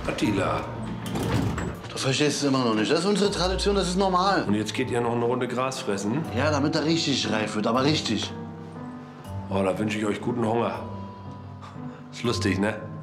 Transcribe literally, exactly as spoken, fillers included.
Attila. Du verstehst es immer noch nicht. Das ist unsere Tradition, das ist normal. Und jetzt geht ihr noch eine Runde Gras fressen? Ja, damit er richtig reif wird, aber richtig. Oh, da wünsche ich euch guten Hunger. Ist lustig, ne?